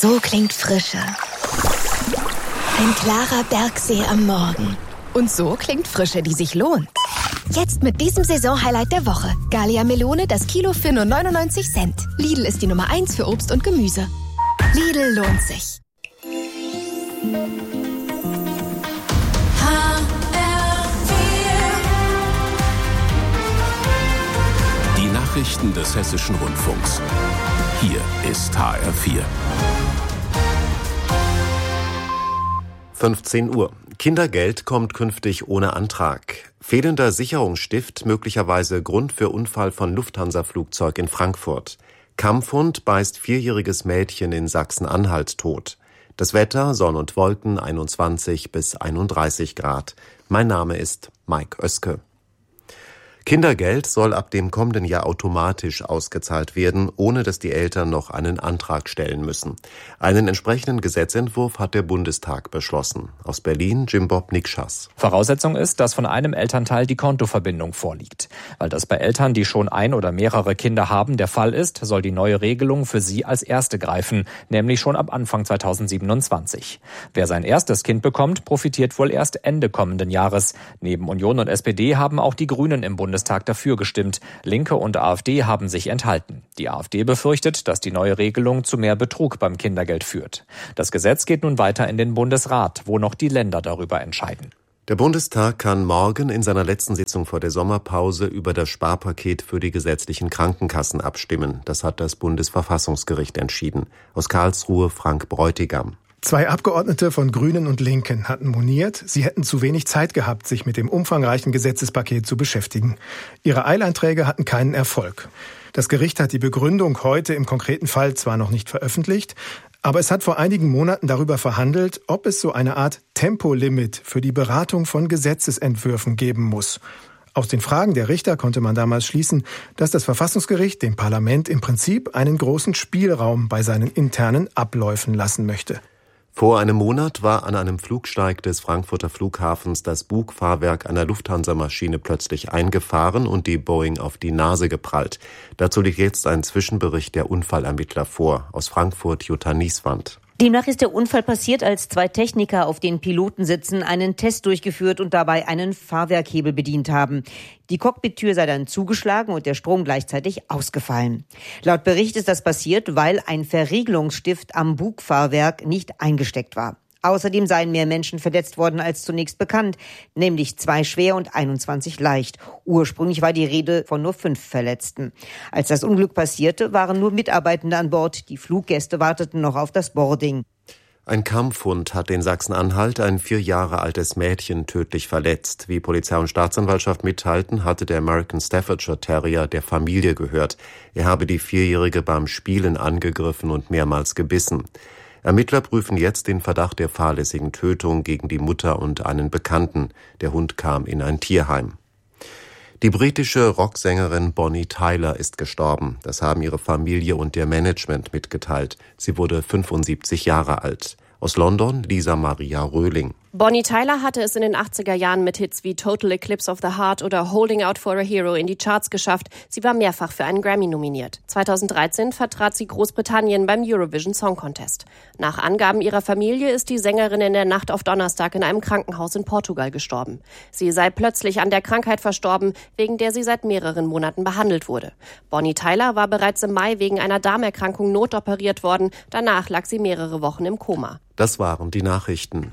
So klingt Frische. Ein klarer Bergsee am Morgen. Und so klingt Frische, die sich lohnt. Jetzt mit diesem Saisonhighlight der Woche. Gallia Melone, das Kilo für nur 99 Cent. Lidl ist die Nummer 1 für Obst und Gemüse. Lidl lohnt sich. Die Nachrichten des Hessischen Rundfunks. Hier ist HR4. 15 Uhr. Kindergeld kommt künftig ohne Antrag. Fehlender Sicherungsstift möglicherweise Grund für Unfall von Lufthansa-Flugzeug in Frankfurt. Kampfhund beißt 4-jähriges Mädchen in Sachsen-Anhalt tot. Das Wetter, Sonne und Wolken, 21 bis 31 Grad. Mein Name ist Mike Oeske. Kindergeld soll ab dem kommenden Jahr automatisch ausgezahlt werden, ohne dass die Eltern noch einen Antrag stellen müssen. Einen entsprechenden Gesetzentwurf hat der Bundestag beschlossen. Aus Berlin, Jim-Bob Nikschas. Voraussetzung ist, dass von einem Elternteil die Kontoverbindung vorliegt. Weil das bei Eltern, die schon ein oder mehrere Kinder haben, der Fall ist, soll die neue Regelung für sie als erste greifen, nämlich schon ab Anfang 2027. Wer sein erstes Kind bekommt, profitiert wohl erst Ende kommenden Jahres. Neben Union und SPD haben auch die Grünen im Bundestag dafür gestimmt. Linke und AfD haben sich enthalten. Die AfD befürchtet, dass die neue Regelung zu mehr Betrug beim Kindergeld führt. Das Gesetz geht nun weiter in den Bundesrat, wo noch die Länder darüber entscheiden. Der Bundestag kann morgen in seiner letzten Sitzung vor der Sommerpause über das Sparpaket für die gesetzlichen Krankenkassen abstimmen. Das hat das Bundesverfassungsgericht entschieden. Aus Karlsruhe Frank Bräutigam. 2 Abgeordnete von Grünen und Linken hatten moniert, sie hätten zu wenig Zeit gehabt, sich mit dem umfangreichen Gesetzespaket zu beschäftigen. Ihre Eilanträge hatten keinen Erfolg. Das Gericht hat die Begründung heute im konkreten Fall zwar noch nicht veröffentlicht, aber es hat vor einigen Monaten darüber verhandelt, ob es so eine Art Tempolimit für die Beratung von Gesetzesentwürfen geben muss. Aus den Fragen der Richter konnte man damals schließen, dass das Verfassungsgericht dem Parlament im Prinzip einen großen Spielraum bei seinen internen Abläufen lassen möchte. Vor einem Monat war an einem Flugsteig des Frankfurter Flughafens das Bugfahrwerk einer Lufthansa-Maschine plötzlich eingefahren und die Boeing auf die Nase geprallt. Dazu liegt jetzt ein Zwischenbericht der Unfallermittler vor. Aus Frankfurt Jutta Nieswand. Demnach ist der Unfall passiert, als 2 Techniker auf den Pilotensitzen einen Test durchgeführt und dabei einen Fahrwerkhebel bedient haben. Die Cockpittür sei dann zugeschlagen und der Strom gleichzeitig ausgefallen. Laut Bericht ist das passiert, weil ein Verriegelungsstift am Bugfahrwerk nicht eingesteckt war. Außerdem seien mehr Menschen verletzt worden als zunächst bekannt, nämlich 2 schwer und 21 leicht. Ursprünglich war die Rede von nur 5 Verletzten. Als das Unglück passierte, waren nur Mitarbeitende an Bord. Die Fluggäste warteten noch auf das Boarding. Ein Kampfhund hat in Sachsen-Anhalt ein 4 Jahre altes Mädchen tödlich verletzt. Wie Polizei und Staatsanwaltschaft mitteilten, hatte der American Staffordshire Terrier der Familie gehört. Er habe die 4-Jährige beim Spielen angegriffen und mehrmals gebissen. Ermittler prüfen jetzt den Verdacht der fahrlässigen Tötung gegen die Mutter und einen Bekannten. Der Hund kam in ein Tierheim. Die britische Rocksängerin Bonnie Tyler ist gestorben. Das haben ihre Familie und ihr Management mitgeteilt. Sie wurde 75 Jahre alt. Aus London Lisa Maria Röhling. Bonnie Tyler hatte es in den 80er Jahren mit Hits wie Total Eclipse of the Heart oder Holding Out for a Hero in die Charts geschafft. Sie war mehrfach für einen Grammy nominiert. 2013 vertrat sie Großbritannien beim Eurovision Song Contest. Nach Angaben ihrer Familie ist die Sängerin in der Nacht auf Donnerstag in einem Krankenhaus in Portugal gestorben. Sie sei plötzlich an der Krankheit verstorben, wegen der sie seit mehreren Monaten behandelt wurde. Bonnie Tyler war bereits im Mai wegen einer Darmerkrankung notoperiert worden. Danach lag sie mehrere Wochen im Koma. Das waren die Nachrichten.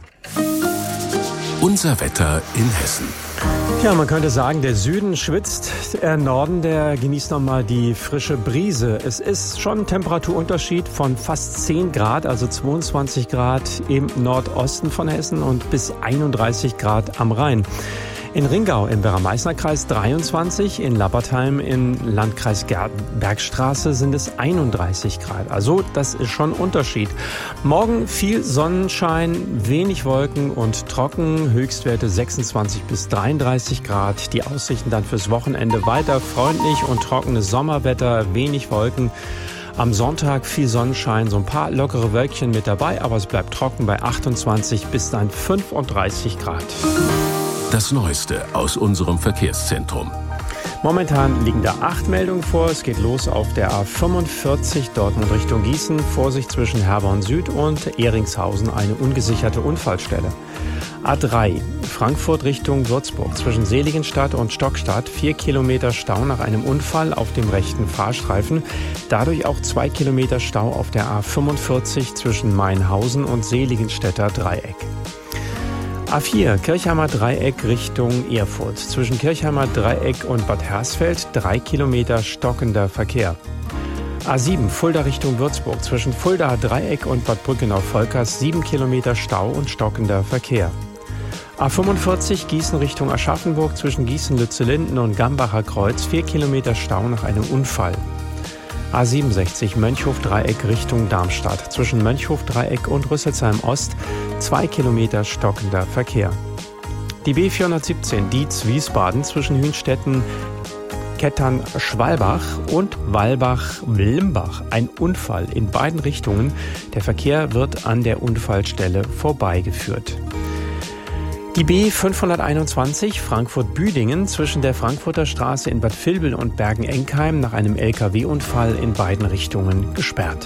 Unser Wetter in Hessen. Ja, man könnte sagen, der Süden schwitzt, der Norden, der genießt nochmal die frische Brise. Es ist schon ein Temperaturunterschied von fast 10 Grad, also 22 Grad im Nordosten von Hessen und bis 31 Grad am Rhein. In Ringau im Werra-Meißner-Kreis 23, in Lappertheim im Landkreis Bergstraße sind es 31 Grad. Also das ist schon ein Unterschied. Morgen viel Sonnenschein, wenig Wolken und trocken, Höchstwerte 26 bis 33 Grad. Die Aussichten dann fürs Wochenende weiter freundlich und trockenes Sommerwetter, wenig Wolken. Am Sonntag viel Sonnenschein, so ein paar lockere Wölkchen mit dabei, aber es bleibt trocken bei 28 bis dann 35 Grad. Das Neueste aus unserem Verkehrszentrum. Momentan liegen da 8 Meldungen vor. Es geht los auf der A45 Dortmund Richtung Gießen. Vorsicht zwischen Herborn Süd und Ehringshausen, eine ungesicherte Unfallstelle. A3 Frankfurt Richtung Würzburg zwischen Seligenstadt und Stockstadt 4 Kilometer Stau nach einem Unfall auf dem rechten Fahrstreifen. Dadurch auch 2 Kilometer Stau auf der A45 zwischen Mainhausen und Seligenstädter Dreieck. A4 Kirchheimer Dreieck Richtung Erfurt. Zwischen Kirchheimer Dreieck und Bad Hersfeld 3 Kilometer stockender Verkehr. A7 Fulda Richtung Würzburg. Zwischen Fuldaer Dreieck und Bad Brückenau-Volkers 7 Kilometer Stau und stockender Verkehr. A45 Gießen Richtung Aschaffenburg. Zwischen Gießen-Lützellinden und Gambacher Kreuz 4 Kilometer Stau nach einem Unfall. A67 Mönchhof-Dreieck Richtung Darmstadt. Zwischen Mönchhof-Dreieck und Rüsselsheim-Ost 2 Kilometer stockender Verkehr. Die B417 Dietz-Wiesbaden zwischen Hünstetten, Kettern-Schwalbach und Walbach-Limbach. Ein Unfall in beiden Richtungen. Der Verkehr wird an der Unfallstelle vorbeigeführt. Die B521 Frankfurt-Büdingen zwischen der Frankfurter Straße in Bad Vilbel und Bergen-Enkheim nach einem LKW-Unfall in beiden Richtungen gesperrt.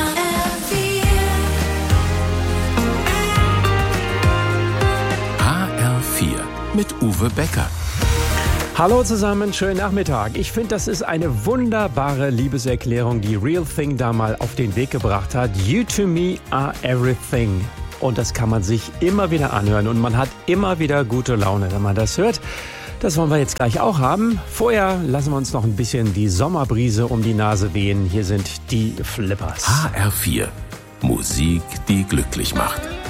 HR4 mit Uwe Becker. Hallo zusammen, schönen Nachmittag. Ich finde, das ist eine wunderbare Liebeserklärung, die Real Thing da mal auf den Weg gebracht hat. You to me are everything. Und das kann man sich immer wieder anhören und man hat immer wieder gute Laune, wenn man das hört. Das wollen wir jetzt gleich auch haben. Vorher lassen wir uns noch ein bisschen die Sommerbrise um die Nase wehen. Hier sind die Flippers. HR4. Musik, die glücklich macht.